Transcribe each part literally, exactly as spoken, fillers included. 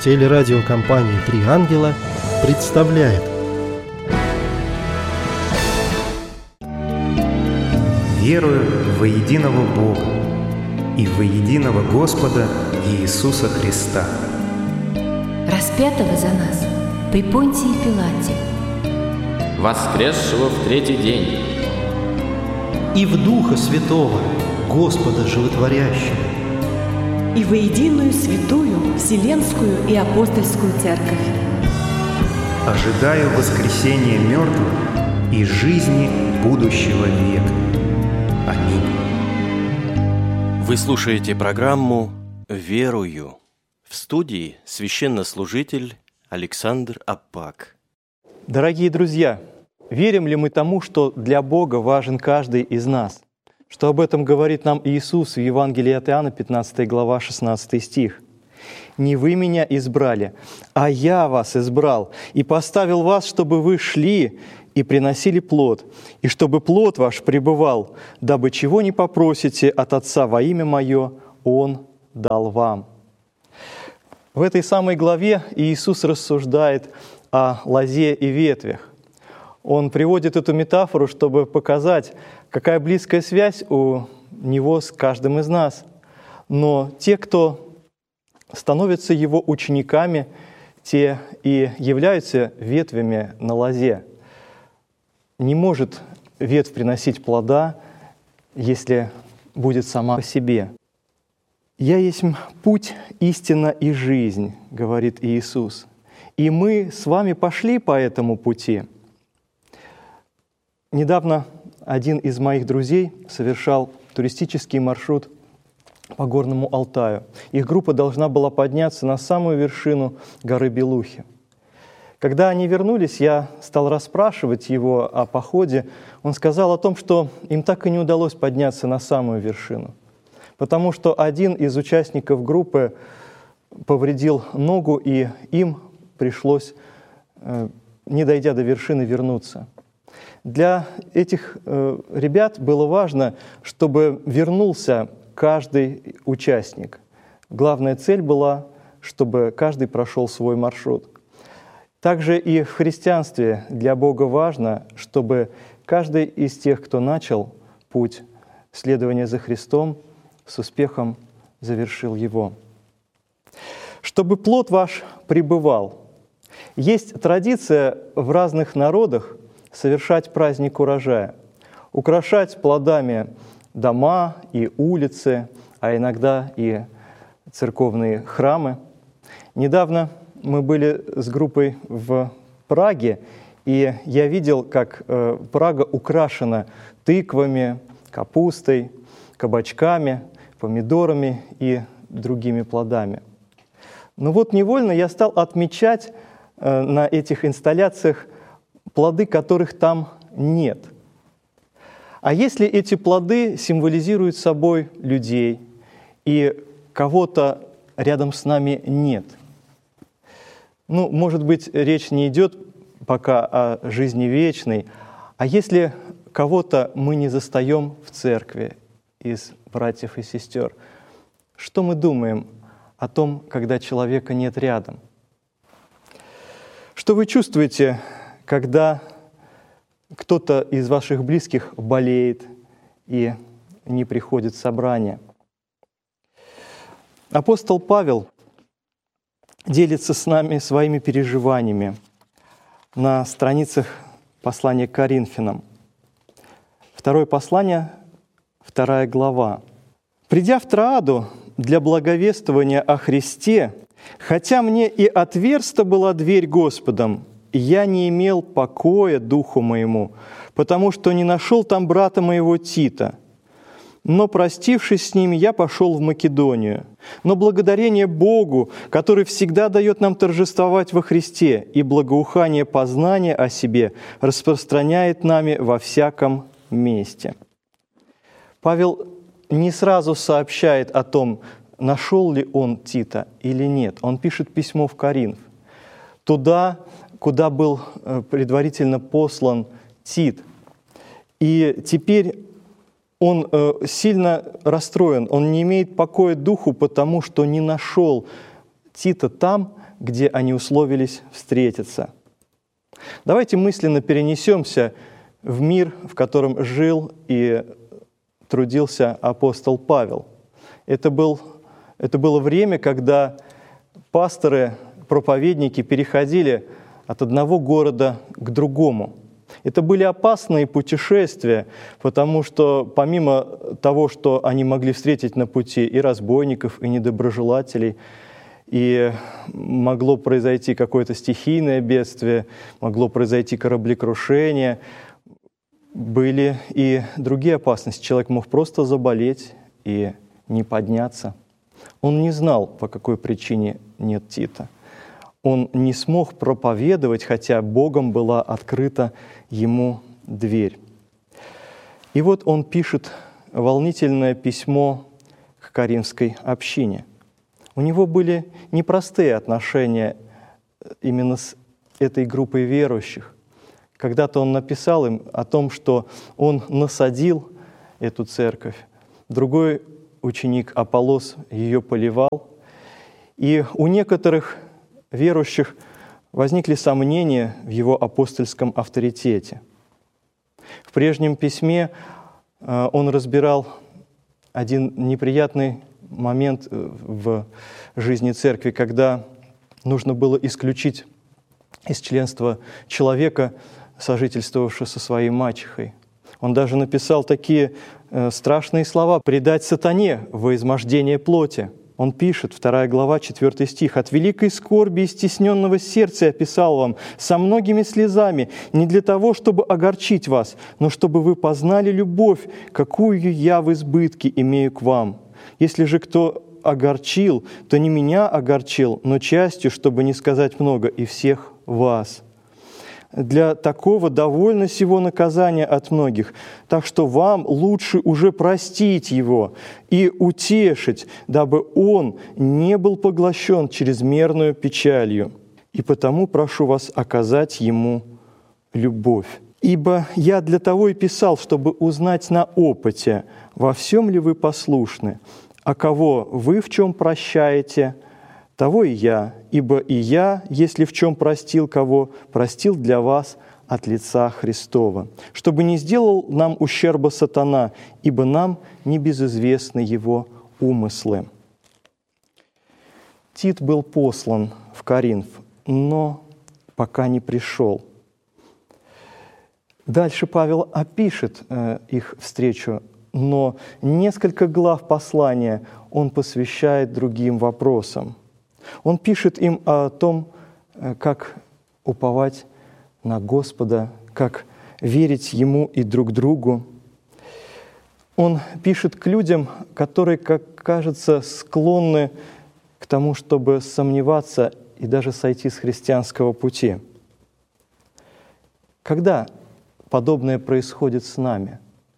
Телерадиокомпания «Три ангела» представляет «Верую во единого Бога и во единого Господа Иисуса Христа, распятого за нас при Понтии Пилате, воскресшего в третий день, и в Духа Святого, Господа Животворящего, и во единую святую Вселенскую и Апостольскую Церковь. ожидаю воскресения мертвых и жизни будущего века. Аминь». Вы слушаете программу «Верую». В студии священнослужитель Александр Аппак. Дорогие друзья, верим ли мы тому, что для Бога важен каждый из нас? Что об этом говорит нам Иисус в Евангелии от Иоанна, пятнадцатая глава, шестнадцатый стих. «Не вы меня избрали, а я вас избрал и поставил вас, чтобы вы шли и приносили плод, и чтобы плод ваш пребывал, дабы чего не попросите от Отца во имя Мое, Он дал вам». В этой самой главе Иисус рассуждает о лозе и ветвях. Он приводит эту метафору, чтобы показать, какая близкая связь у Него с каждым из нас. Но те, кто становятся Его учениками, те и являются ветвями на лозе. Не может ветвь приносить плода, если будет сама по себе. «Я есть путь, истина и жизнь», — говорит Иисус. И мы с вами пошли по этому пути. Недавно один из моих друзей совершал туристический маршрут по Горному Алтаю. Их группа должна была подняться на самую вершину горы Белухи. Когда они вернулись, я стал расспрашивать его о походе. Он сказал о том, что им так и не удалось подняться на самую вершину, потому что один из участников группы повредил ногу, и им пришлось, не дойдя до вершины, вернуться. Для этих э, ребят было важно, чтобы вернулся каждый участник. Главная цель была, чтобы каждый прошел свой маршрут. Также и в христианстве для Бога важно, чтобы каждый из тех, кто начал путь следования за Христом, с успехом завершил его. Чтобы плод ваш пребывал. Есть традиция в разных народах совершать праздник урожая, украшать плодами дома и улицы, а иногда и церковные храмы. Недавно мы были с группой в Праге, и я видел, как э, Прага украшена тыквами, капустой, кабачками, помидорами и другими плодами. Но вот невольно я стал отмечать э, на этих инсталляциях плоды, которых там нет. А если эти плоды символизируют собой людей, и кого-то рядом с нами нет? Ну, может быть, речь не идет пока о жизни вечной, а если кого-то мы не застаем в церкви из братьев и сестер, что мы думаем о том, когда человека нет рядом? Что вы чувствуете, когда кто-то из ваших близких болеет и не приходит в собрание? Апостол Павел делится с нами своими переживаниями на страницах послания к Коринфянам. Второе послание, вторая глава. «Придя в Трааду для благовествования о Христе, хотя мне и отверста была дверь Господом, я не имел покоя духу моему, потому что не нашел там брата моего Тита. Но, простившись с ними, я пошел в Македонию. Но благодарение Богу, который всегда дает нам торжествовать во Христе, и благоухание познания о себе распространяет нами во всяком месте». Павел не сразу сообщает о том, нашел ли он Тита или нет. Он пишет письмо в Коринф, туда, куда был предварительно послан Тит. И теперь он сильно расстроен, он не имеет покоя духу, потому что не нашел Тита там, где они условились встретиться. Давайте мысленно перенесемся в мир, в котором жил и трудился апостол Павел. Это, был, это было время, когда пасторы, проповедники переходили от одного города к другому. Это были опасные путешествия, потому что помимо того, что они могли встретить на пути и разбойников, и недоброжелателей, и могло произойти какое-то стихийное бедствие, могло произойти кораблекрушение, были и другие опасности. Человек мог просто заболеть и не подняться. Он не знал, по какой причине нет Тита. Он не смог проповедовать, хотя Богом была открыта ему дверь. И вот он пишет волнительное письмо к Коринфской общине. У него были непростые отношения именно с этой группой верующих. Когда-то он написал им о том, что он насадил эту церковь, другой ученик Аполлос ее поливал, и у некоторых верующих возникли сомнения в его апостольском авторитете. В прежнем письме он разбирал один неприятный момент в жизни церкви, когда нужно было исключить из членства человека, сожительствовавшего со своей мачехой. Он даже написал такие страшные слова: «предать сатане во измождение плоти». Он пишет, вторая глава, четвёртый стих: «От великой скорби и стесненного сердца я писал вам со многими слезами, не для того, чтобы огорчить вас, но чтобы вы познали любовь, какую я в избытке имею к вам. Если же кто огорчил, то не меня огорчил, но частью, чтобы не сказать много, и всех вас. Для такого довольно сего наказания от многих, так что вам лучше уже простить его и утешить, дабы он не был поглощен чрезмерную печалью. И потому прошу вас оказать ему любовь. Ибо я для того и писал, чтобы узнать на опыте, во всем ли вы послушны, а кого вы в чем прощаете, того и я, ибо и я, если в чем простил кого, простил для вас от лица Христова, чтобы не сделал нам ущерба сатана, ибо нам небезызвестны его умыслы». Тит был послан в Коринф, но пока не пришел. Дальше Павел опишет э, их встречу, но несколько глав послания он посвящает другим вопросам. Он пишет им о том, как уповать на Господа, как верить Ему и друг другу. Он пишет к людям, которые, как кажется, склонны к тому, чтобы сомневаться и даже сойти с христианского пути. Когда подобное происходит с нами?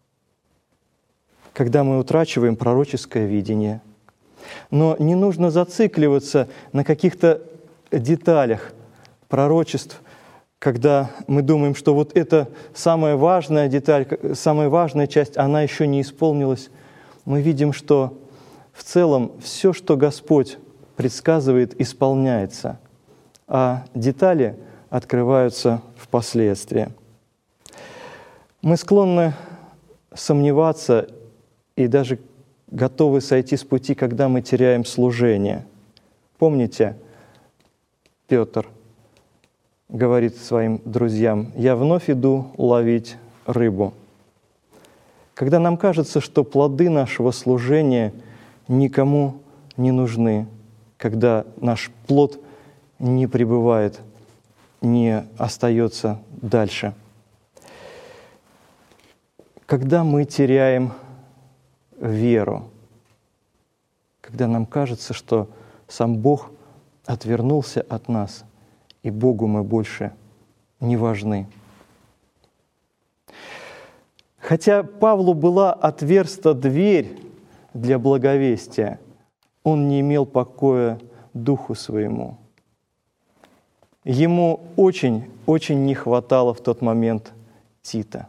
Когда мы утрачиваем пророческое видение. Но не нужно зацикливаться на каких-то деталях пророчеств, когда мы думаем, что вот эта самая важная деталь, самая важная часть, она еще не исполнилась. Мы видим, что в целом все, что Господь предсказывает, исполняется, а детали открываются впоследствии. Мы склонны сомневаться и даже готовы сойти с пути, когда мы теряем служение. Помните, Петр говорит своим друзьям: «Я вновь иду ловить рыбу». Когда нам кажется, что плоды нашего служения никому не нужны, когда наш плод не пребывает, не остается дальше, когда мы теряем веру, когда нам кажется, что сам Бог отвернулся от нас, и Богу мы больше не важны. Хотя Павлу была отверста дверь для благовестия, он не имел покоя духу своему. Ему очень-очень не хватало в тот момент Тита.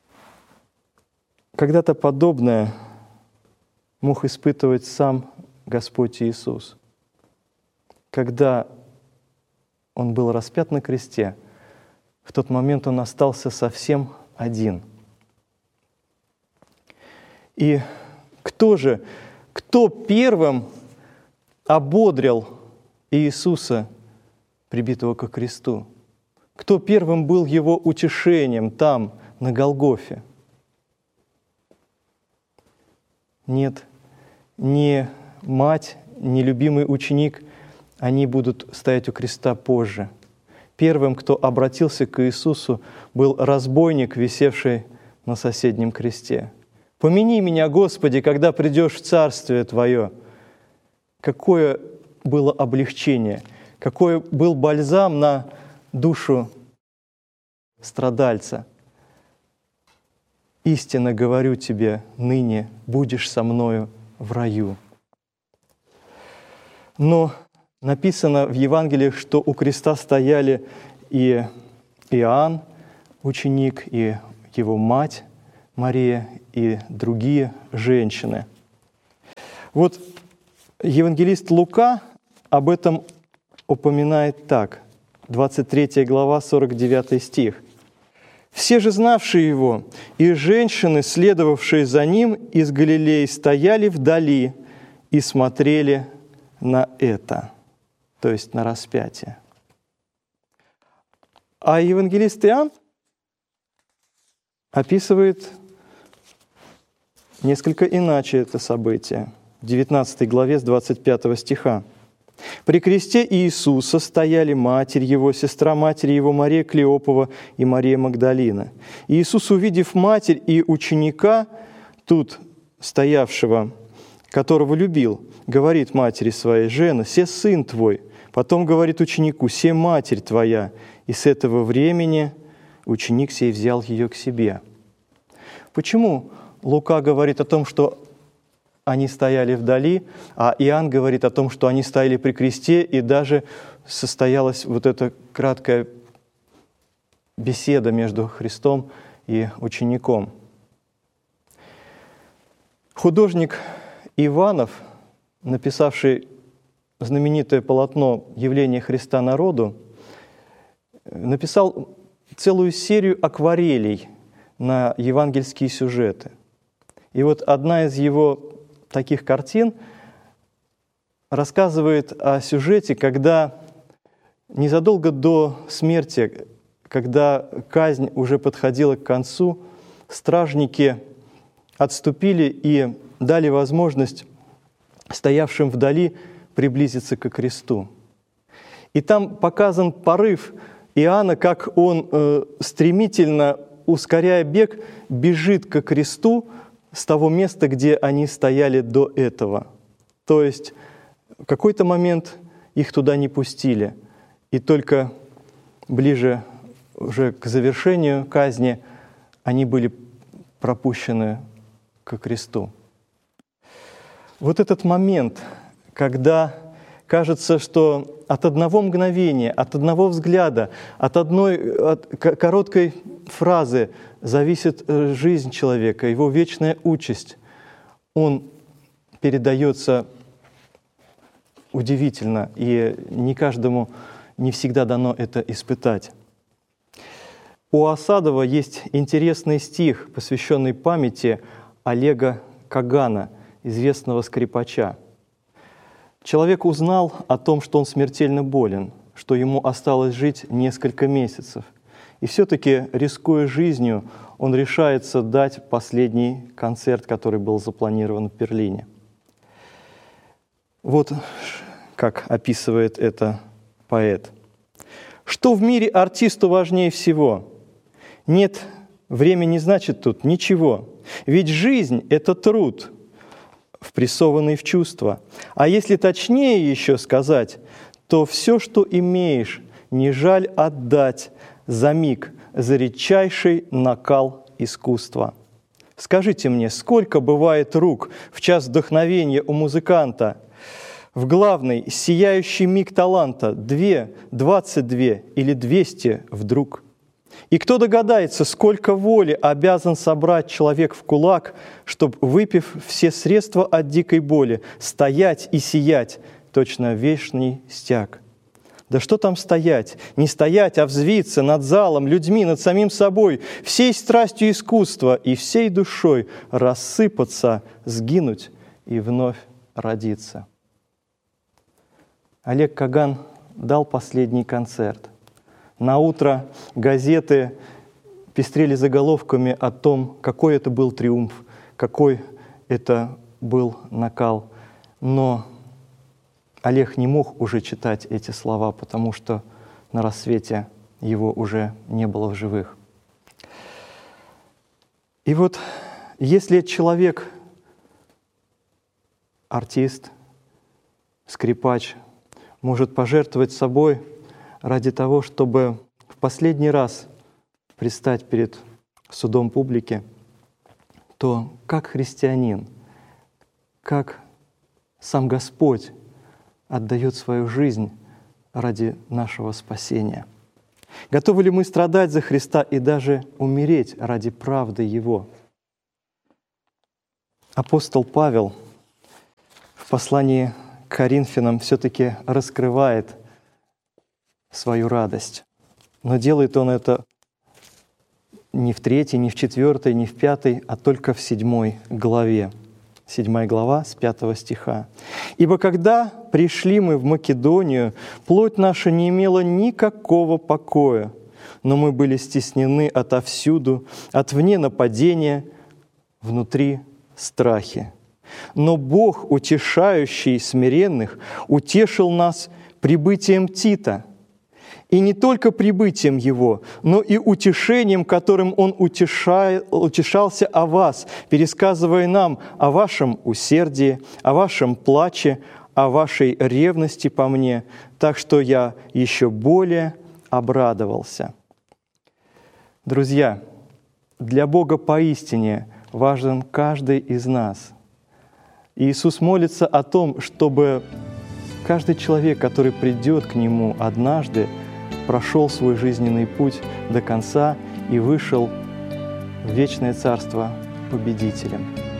Когда-то подобное мог испытывать сам Господь Иисус. Когда Он был распят на кресте, в тот момент Он остался совсем один. И кто же, кто первым ободрил Иисуса, прибитого ко кресту? Кто первым был Его утешением там, на Голгофе? Нет, не мать, не любимый ученик, они будут стоять у креста позже. Первым, кто обратился к Иисусу, был разбойник, висевший на соседнем кресте. «Помяни меня, Господи, когда придешь в Царствие Твое». Какое было облегчение, какой был бальзам на душу страдальца. «Истинно говорю тебе, ныне будешь со мною в раю». Но написано в Евангелиях, что у креста стояли и Иоанн, ученик, и его мать Мария, и другие женщины. Вот евангелист Лука об этом упоминает так, двадцать третья глава, сорок девятый стих. «Все же знавшие его и женщины, следовавшие за ним из Галилеи, стояли вдали и смотрели на это», то есть на распятие. А евангелист Иоанн описывает несколько иначе это событие. В девятнадцатой главе с двадцать пятого стиха. «При кресте Иисуса стояли матерь Его, сестра матери Его Мария Клеопова и Мария Магдалина. Иисус, увидев матерь и ученика, тут стоявшего, которого любил, говорит матери своей: „Жена, се сын твой“. Потом говорит ученику: „Се матерь твоя“. И с этого времени ученик сей взял ее к себе». Почему Лука говорит о том, что они стояли вдали, а Иоанн говорит о том, что они стояли при кресте, и даже состоялась вот эта краткая беседа между Христом и учеником? Художник Иванов, написавший знаменитое полотно «Явление Христа народу», написал целую серию акварелей на евангельские сюжеты. И вот одна из его таких картин рассказывает о сюжете, когда незадолго до смерти, когда казнь уже подходила к концу, стражники отступили и дали возможность стоявшим вдали приблизиться к кресту. И там показан порыв Иоанна, как он э, стремительно, ускоряя бег, бежит ко кресту с того места, где они стояли до этого. То есть в какой-то момент их туда не пустили, и только ближе уже к завершению казни они были пропущены ко кресту. Вот этот момент, когда кажется, что от одного мгновения, от одного взгляда, от одной от короткой фразы зависит жизнь человека, его вечная участь, он передается удивительно, и не каждому, не всегда дано это испытать. У Осадова есть интересный стих, посвященный памяти Олега Кагана, известного скрипача. Человек узнал о том, что он смертельно болен, что ему осталось жить несколько месяцев. И все-таки, рискуя жизнью, он решается дать последний концерт, который был запланирован в Берлине. Вот как описывает это поэт. «Что в мире артисту важнее всего? Нет, время не значит тут ничего. Ведь жизнь — это труд, впрессованный в чувства. А если точнее еще сказать, то все, что имеешь, не жаль отдать за миг, за редчайший накал искусства. Скажите мне, сколько бывает рук в час вдохновения у музыканта? В главный сияющий миг таланта две, двадцать две или двести вдруг. И кто догадается, сколько воли обязан собрать человек в кулак, чтобы, выпив все средства от дикой боли, стоять и сиять, точно вечный стяг. Да что там стоять? Не стоять, а взвиться над залом, людьми, над самим собой, всей страстью искусства и всей душой рассыпаться, сгинуть и вновь родиться. Олег Каган дал последний концерт. Наутро газеты пестрели заголовками о том, какой это был триумф, какой это был накал. Но Олег не мог уже читать эти слова, потому что на рассвете его уже не было в живых. И вот если человек, артист, скрипач, может пожертвовать собой ради того, чтобы в последний раз предстать перед судом публики, то как христианин, как сам Господь отдает свою жизнь ради нашего спасения. Готовы ли мы страдать за Христа и даже умереть ради правды Его? Апостол Павел в послании к Коринфянам все-таки раскрывает свою радость. Но делает он это не в третьей, не в четвертой, не в пятой, а только в седьмой главе. Седьмая глава с пятого стиха. «Ибо когда пришли мы в Македонию, плоть наша не имела никакого покоя, но мы были стеснены отовсюду, отвне нападения, внутри страхи. Но Бог, утешающий смиренных, утешил нас прибытием Тита, и не только прибытием его, но и утешением, которым он утешает, утешался о вас, пересказывая нам о вашем усердии, о вашем плаче, о вашей ревности по мне, так что я еще более обрадовался». Друзья, для Бога поистине важен каждый из нас. Иисус молится о том, чтобы каждый человек, который придет к Нему однажды, прошел свой жизненный путь до конца и вышел в вечное царство победителем.